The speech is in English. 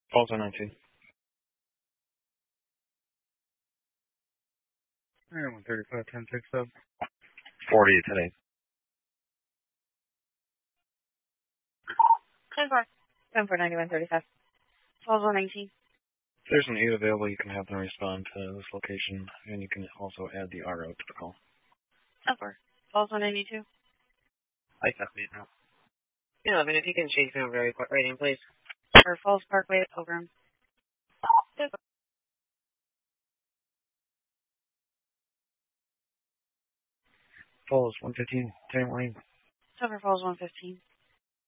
Falls on 19. Alright, 135, 10, 6 up. 40 today. 10-4. 10-4, 9135. Falls on 19. If there's an 8 available, you can have them respond to this location, and you can also add the RO to the call. 10-4. Falls on 92. I got it now. 11, if you can change me over to report rating, please. Or Falls Parkway, Pilgrim. Falls 115, 10 lane. 10-4, Falls 115.